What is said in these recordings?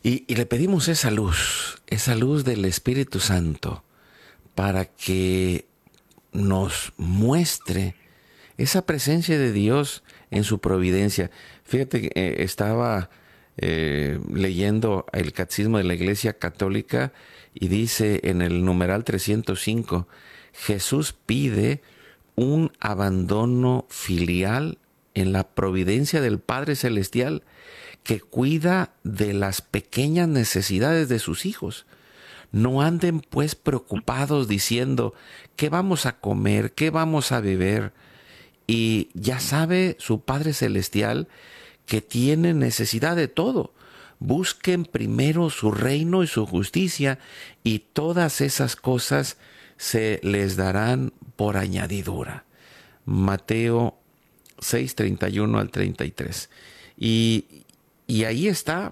Y le pedimos esa luz del Espíritu Santo, para que nos muestre esa presencia de Dios en su providencia. Fíjate que estaba leyendo el Catecismo de la Iglesia Católica y dice en el numeral 305, Jesús pide un abandono filial en la providencia del Padre Celestial, que cuida de las pequeñas necesidades de sus hijos. No anden pues preocupados diciendo, ¿qué vamos a comer? ¿Qué vamos a beber? Y ya sabe su Padre Celestial que tiene necesidad de todo. Busquen primero su reino y su justicia, y todas esas cosas se les darán por añadidura. Mateo 6:31 al 33. Y ahí está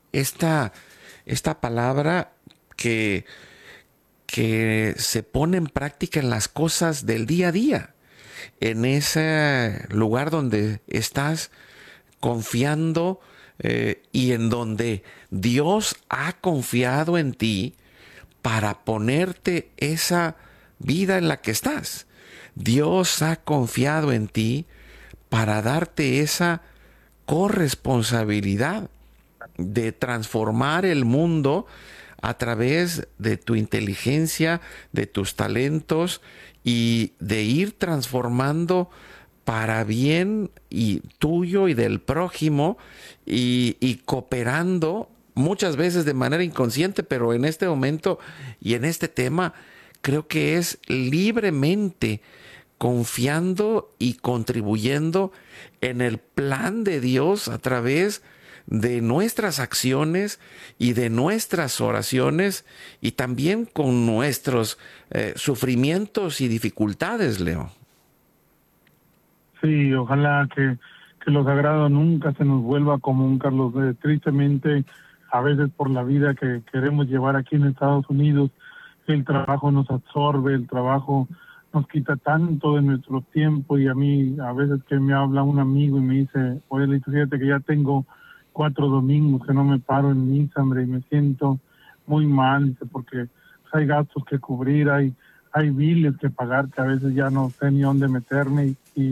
esta palabra que se pone en práctica en las cosas del día a día, en ese lugar donde estás confiando y en donde Dios ha confiado en ti para ponerte esa vida en la que estás. Dios ha confiado en ti para darte esa corresponsabilidad de transformar el mundo a través de tu inteligencia, de tus talentos, y de ir transformando para bien y tuyo y del prójimo, y cooperando muchas veces de manera inconsciente, pero en este momento y en este tema creo que es libremente confiando y contribuyendo en el plan de Dios a través de nuestras acciones y de nuestras oraciones, y también con nuestros sufrimientos y dificultades, Leo. Sí, ojalá que lo sagrado nunca se nos vuelva común, Carlos. Tristemente, a veces por la vida que queremos llevar aquí en Estados Unidos, el trabajo nos absorbe, el trabajo nos quita tanto de nuestro tiempo, y a mí a veces que me habla un amigo y me dice, oye, Lito, fíjate que ya tengo 4 domingos que no me paro en misa, hombre, y me siento muy mal, dice, porque pues, hay gastos que cubrir, hay biles que pagar, que a veces ya no sé ni dónde meterme,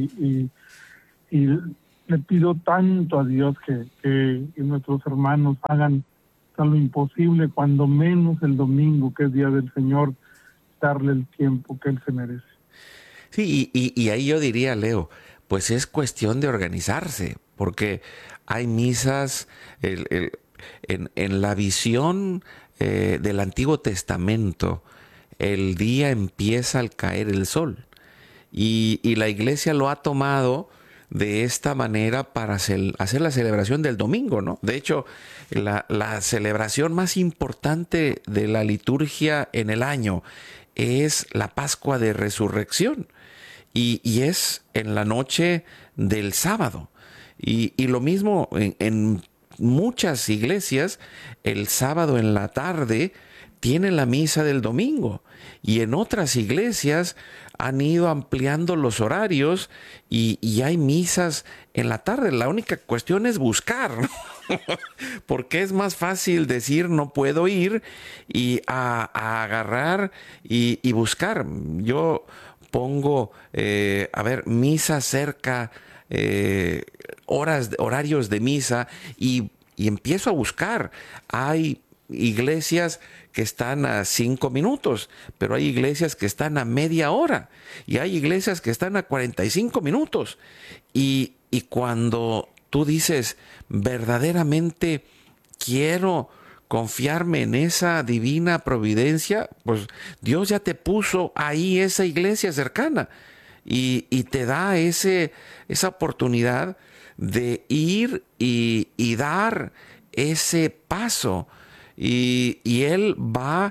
y le pido tanto a Dios que nuestros hermanos hagan lo imposible, cuando menos el domingo, que es Día del Señor, darle el tiempo que Él se merece. Sí, y ahí yo diría, Leo, pues es cuestión de organizarse, porque hay misas en la visión del Antiguo Testamento. El día empieza al caer el sol, y la iglesia lo ha tomado de esta manera para hacer la celebración del domingo, ¿no? De hecho, la celebración más importante de la liturgia en el año es la Pascua de Resurrección, y es en la noche del sábado. Y lo mismo en muchas iglesias, el sábado en la tarde tiene la misa del domingo, y en otras iglesias han ido ampliando los horarios, y hay misas en la tarde. La única cuestión es buscar, ¿no? Porque es más fácil decir no puedo ir, y a agarrar y buscar. Yo pongo, misa cerca, horarios de misa, y empiezo a buscar. Hay iglesias que están a 5 minutos, pero hay iglesias que están a media hora, y hay iglesias que están a 45 minutos. Y cuando tú dices, verdaderamente quiero confiarme en esa divina providencia, pues Dios ya te puso ahí esa iglesia cercana, y te da esa oportunidad de ir y dar ese paso, y Él va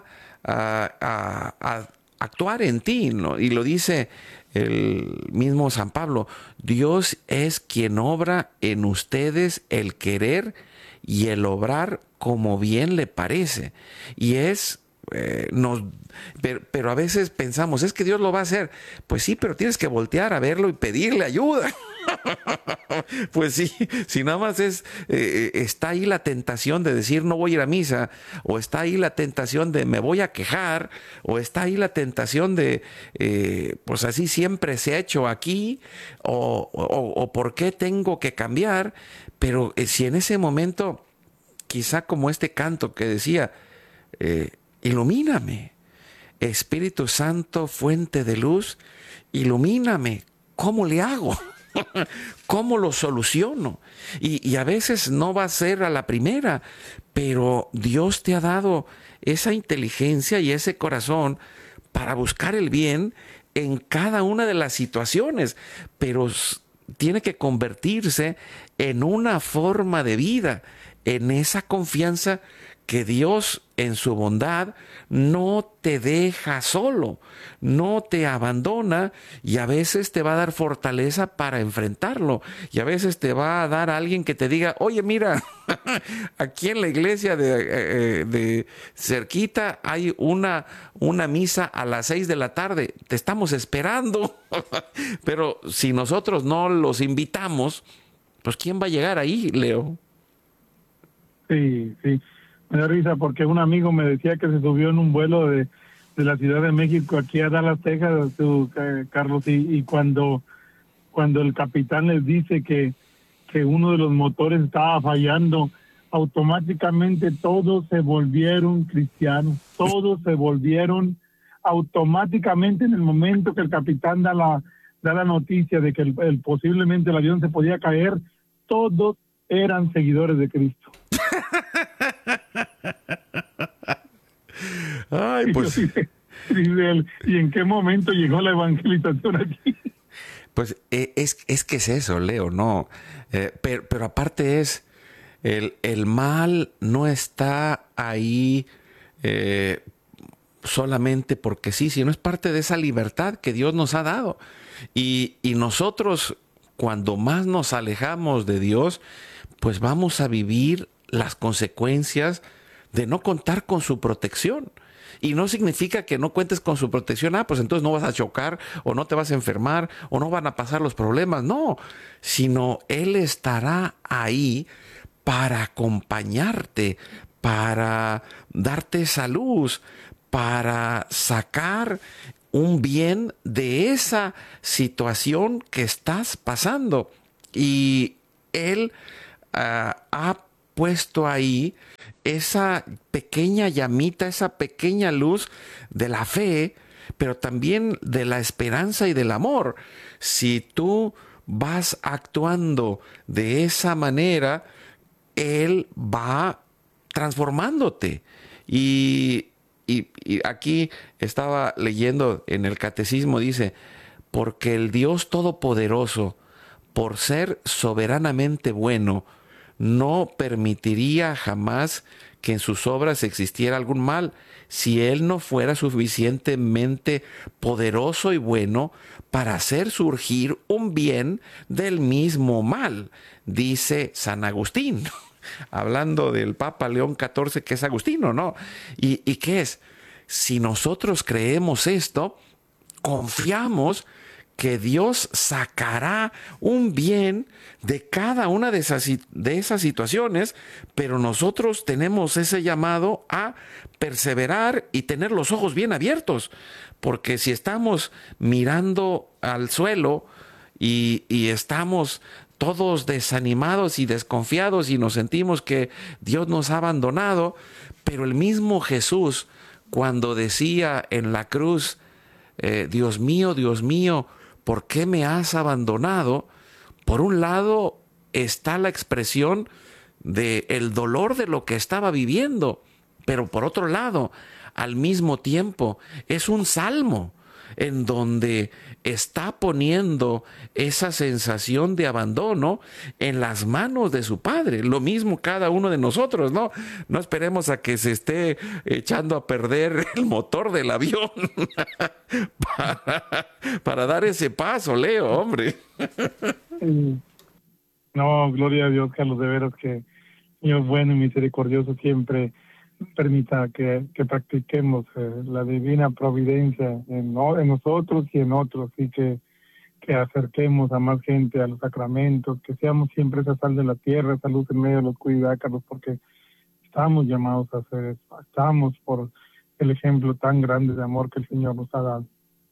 a actuar en ti, ¿no? Y lo dice el mismo San Pablo: Dios es quien obra en ustedes el querer y el obrar como bien le parece. Y es, pero a veces pensamos, es que Dios lo va a hacer. Pues sí, pero tienes que voltear a verlo y pedirle ayuda. Pues sí, si nada más está ahí la tentación de decir no voy a ir a misa, o está ahí la tentación de me voy a quejar, o está ahí la tentación de pues así siempre se ha hecho aquí, o por qué tengo que cambiar, pero si en ese momento, quizá como este canto que decía, ilumíname, Espíritu Santo, fuente de luz, ilumíname, ¿cómo le hago? ¿Cómo lo soluciono? Y a veces no va a ser a la primera, pero Dios te ha dado esa inteligencia y ese corazón para buscar el bien en cada una de las situaciones, pero tiene que convertirse en una forma de vida, en esa confianza que Dios en su bondad no te deja solo, no te abandona, y a veces te va a dar fortaleza para enfrentarlo, y a veces te va a dar alguien que te diga, oye, mira, aquí en la iglesia de cerquita hay una misa a las 6 de la tarde, te estamos esperando. Pero si nosotros no los invitamos, pues ¿quién va a llegar ahí, Leo? Sí, sí. Me da risa porque un amigo me decía que se subió en un vuelo de la Ciudad de México aquí a Dallas, Texas, Carlos, y cuando el capitán les dice que uno de los motores estaba fallando, automáticamente todos se volvieron cristianos, todos se volvieron automáticamente en el momento que el capitán da la noticia de que posiblemente el avión se podía caer, todos eran seguidores de Cristo. Ay, pues, Dice él, ¿y en qué momento llegó la evangelización aquí? pues es que es eso, Leo, no. Pero aparte el mal no está ahí solamente porque sí, sino es parte de esa libertad que Dios nos ha dado. Y nosotros, cuando más nos alejamos de Dios, pues vamos a vivir las consecuencias de no contar con su protección. Y no significa que no cuentes con su protección, pues entonces no vas a chocar, o no te vas a enfermar, o no van a pasar los problemas. No, sino Él estará ahí para acompañarte, para darte esa luz, para sacar un bien de esa situación que estás pasando. Y Él ha puesto ahí esa pequeña llamita, esa pequeña luz de la fe, pero también de la esperanza y del amor. Si tú vas actuando de esa manera, Él va transformándote. Y aquí estaba leyendo en el catecismo, dice, porque el Dios Todopoderoso, por ser soberanamente bueno, no permitiría jamás que en sus obras existiera algún mal, si Él no fuera suficientemente poderoso y bueno para hacer surgir un bien del mismo mal, dice San Agustín, hablando del Papa León XIV, que es agustino, ¿no? ¿Y qué es? Si nosotros creemos esto, confiamos que Dios sacará un bien de cada una de esas situaciones, pero nosotros tenemos ese llamado a perseverar y tener los ojos bien abiertos, porque si estamos mirando al suelo y estamos todos desanimados y desconfiados y nos sentimos que Dios nos ha abandonado, pero el mismo Jesús, cuando decía en la cruz, Dios mío, ¿por qué me has abandonado? Por un lado está la expresión del dolor de lo que estaba viviendo, pero por otro lado, al mismo tiempo, es un salmo en donde está poniendo esa sensación de abandono en las manos de su Padre. Lo mismo cada uno de nosotros, ¿no? No esperemos a que se esté echando a perder el motor del avión para dar ese paso, Leo, hombre. No, gloria a Dios, Carlos, de veras que Dios bueno y misericordioso siempre permita que practiquemos la divina providencia en nosotros y en otros, y que que acerquemos a más gente a los sacramentos, que seamos siempre esa sal de la tierra, esa luz en medio de la oscuridad, Carlos, porque estamos llamados a hacer eso, estamos por el ejemplo tan grande de amor que el Señor nos ha dado.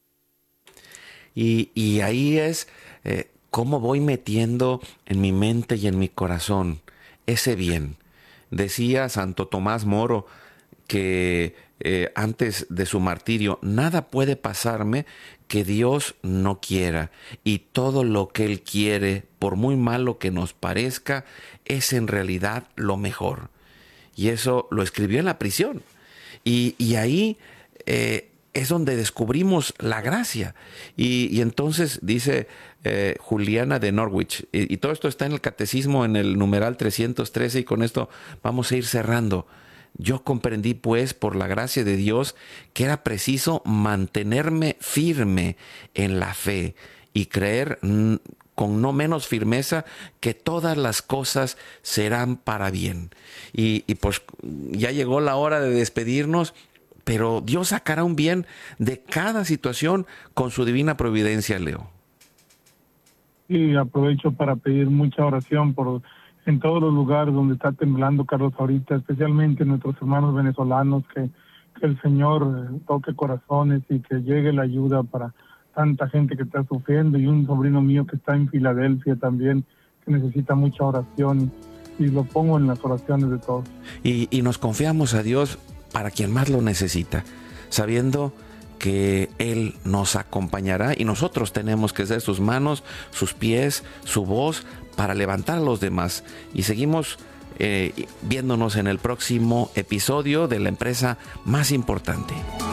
Y ahí es cómo voy metiendo en mi mente y en mi corazón ese bien. Decía Santo Tomás Moro que antes de su martirio, nada puede pasarme que Dios no quiera, y todo lo que Él quiere, por muy malo que nos parezca, es en realidad lo mejor. Y eso lo escribió en la prisión. Y ahí es donde descubrimos la gracia. Y entonces dice Juliana de Norwich, y todo esto está en el Catecismo en el numeral 313, y con esto vamos a ir cerrando. Yo comprendí, pues, por la gracia de Dios, que era preciso mantenerme firme en la fe y creer con no menos firmeza que todas las cosas serán para bien. Y pues ya llegó la hora de despedirnos, pero Dios sacará un bien de cada situación con su divina providencia, Leo. Y aprovecho para pedir mucha oración en todos los lugares donde está temblando, Carlos, ahorita, especialmente nuestros hermanos venezolanos, que el Señor toque corazones y que llegue la ayuda para tanta gente que está sufriendo, y un sobrino mío que está en Filadelfia también, que necesita mucha oración, y lo pongo en las oraciones de todos. Y nos confiamos a Dios para quien más lo necesita, sabiendo que Él nos acompañará, y nosotros tenemos que ser sus manos, sus pies, su voz para levantar a los demás. Y seguimos viéndonos en el próximo episodio de la empresa más importante.